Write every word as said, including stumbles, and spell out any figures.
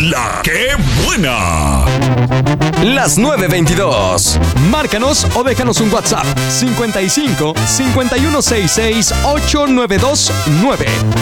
La que buena. Las nueve veintidós. Márcanos o déjanos un WhatsApp cincuenta y cinco, cincuenta y uno sesenta y seis, ochenta y nueve veintinueve.